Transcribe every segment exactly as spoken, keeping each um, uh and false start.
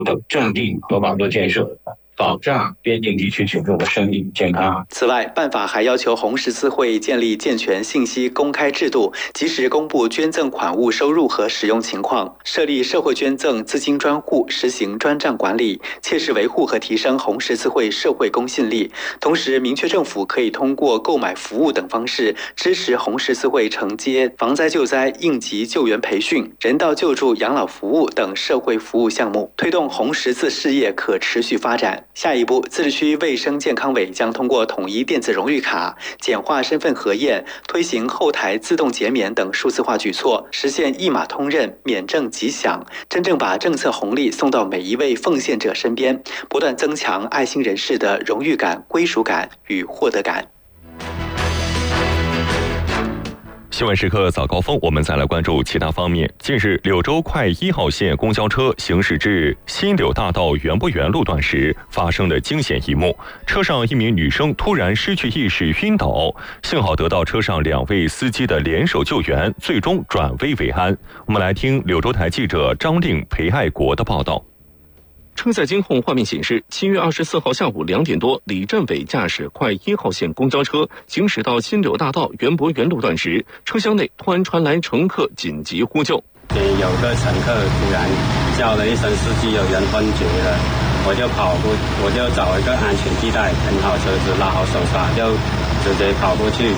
等阵地和网络建设，保障边境地区群众的生命健康。 此外，办法还要求红十字会建立健全信息公开制度，及时公布捐赠款物收入和使用情况，设立社会捐赠资金专户，实行专账管理，切实维护和提升红十字会社会公信力。同时，明确政府可以通过购买服务等方式，支持红十字会承接防灾救灾、应急救援培训、人道救助、养老服务等社会服务项目，推动红十字事业可持续发展。下一步，自治区卫生健康委将通过统一电子荣誉卡、简化身份核验、推行后台自动减免等数字化举措，实现一码通认、免证即享，真正把政策红利送到每一位奉献者身边，不断增强爱心人士的荣誉感、归属感与获得感。 新闻时刻早高峰，我们再来关注其他方面。近日，柳州快一号线公交车行驶至新柳大道园博园路段时，发生了惊险一幕，车上一名女生突然失去意识晕倒，幸好得到车上两位司机的联手救援，最终转危为安。我们来听柳州台记者张令、裴爱国的报道。 车载监控画面显示，七月二十四号下午两点多，李振伟驾驶快一号线公交车行驶到新柳大道园博园路段时，车厢内突然传来乘客紧急呼救。 有个乘客突然叫了一声司机有人昏厥了，我就跑过，我就找一个安全地带，停好车子，拉好手刹，就直接跑过去。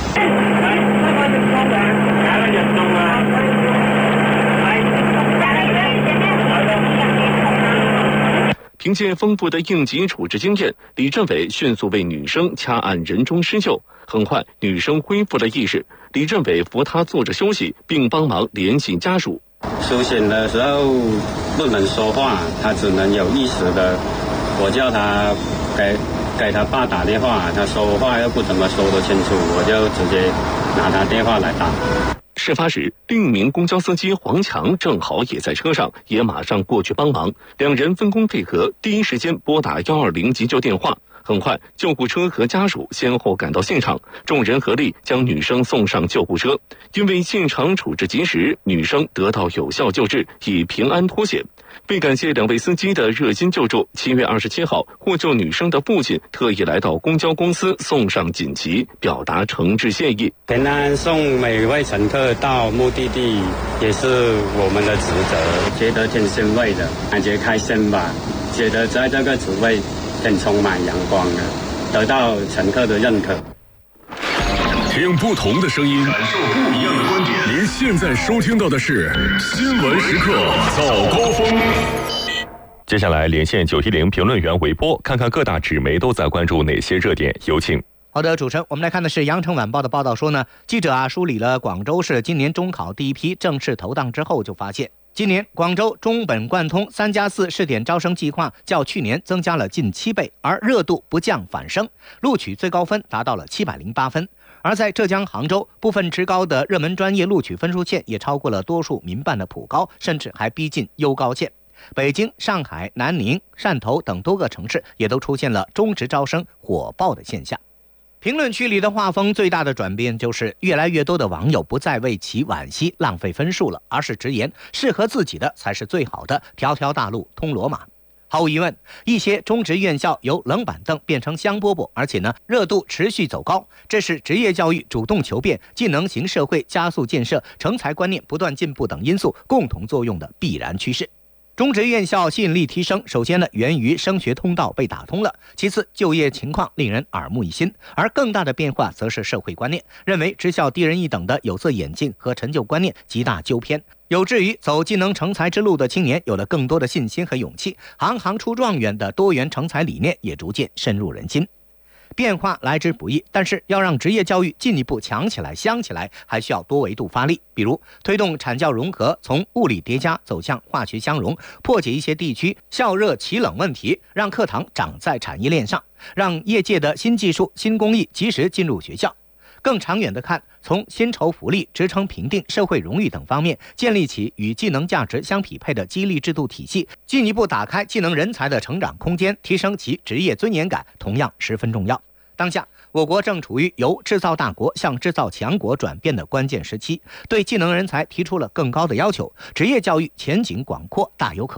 凭借丰富的应急处置经验，李振伟迅速为女生掐按人中施救。很快，女生恢复了意识，李振伟扶她坐着休息，并帮忙联系家属。 苏醒的时候不能说话，她只能有意识的。我叫她给给她爸打电话，她说话又不怎么说得清楚，我就直接拿她电话来打。 事发时，另一名公交司机黄强正好也在车上，也马上过去帮忙。两人分工配合，第一时间拨打一二零急救电话。很快，救护车和家属先后赶到现场，众人合力将女生送上救护车。因为现场处置及时，女生得到有效救治，已平安脱险。为感谢两位司机的热心救助，七月二十七号，获救女生的父亲特意来到公交公司送上锦旗，表达诚挚谢意。 平安送每位乘客到目的地，也是我们的职责，觉得挺欣慰的，感觉开心吧，觉得在这个职位挺充满阳光的，得到乘客的认可。 听不同的声音，感受不一样的观点。您现在收听到的是新闻时刻早高峰。 接下来连线九一零评论员韦波，看看各大纸媒都在关注哪些热点，有请。 好的，主持人，我们来看的是羊城晚报的报道说呢，记者啊梳理了广州市今年中考第一批正式投档之后，就发现今年广州中本贯通三加四试点招生计划较去年增加了近七倍，而热度不降反升，录取最高分达到了七百零八分。而在浙江杭州，部分职高的热门专业录取分数线也超过了多数民办的普高，甚至还逼近优高线。北京、上海、南宁、汕头等多个城市也都出现了中职招生火爆的现象。评论区里的画风最大的转变就是越来越多的网友不再为其惋惜浪费分数了，而是直言适合自己的才是最好的，条条大路通罗马。毫无疑问，一些中职院校由冷板凳变成香饽饽，而且呢热度持续走高，这是职业教育主动求变、技能型社会加速建设、成才观念不断进步等因素共同作用的必然趋势。中职院校吸引力提升，首先呢源于升学通道被打通了，其次就业情况令人耳目一新，而更大的变化则是社会观念，认为职校低人一等的有色眼镜和陈旧观念极大纠偏，有志于走技能成才之路的青年有了更多的信心和勇气，行行出状元的多元成才理念也逐渐深入人心。变化来之不易，但是要让职业教育进一步强起来、香起来，还需要多维度发力。比如推动产教融合，从物理叠加走向化学相融，破解一些地区校热起冷问题，让课堂长在产业链上，让业界的新技术、新工艺及时进入学校。更长远的看，从薪酬福利、职称评定、社会荣誉等方面建立起与技能价值相匹配的激励制度体系，进一步打开技能人才的成长空间，提升其职业尊严感，同样十分重要。当下我国正处于由制造大国向制造强国转变的关键时期，对技能人才提出了更高的要求，职业教育前景广阔，大有可为。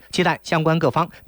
期待相关各方